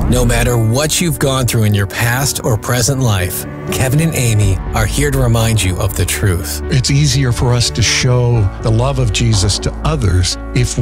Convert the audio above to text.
No matter what you've gone through in your past or present life, Kevin and Amy are here to remind you of the truth. It's easier for us to show the love of Jesus to others if